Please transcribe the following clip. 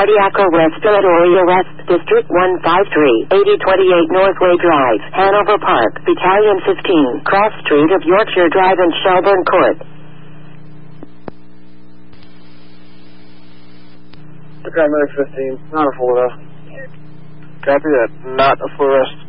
Cardiaco West, Philadelphia West, District 153, 8028 Northway Drive, Hanover Park, Battalion 15, Cross Street of Yorkshire Drive and Shelburne Court. Okay, Medic 15, not a full arrest. Copy that, not a full arrest.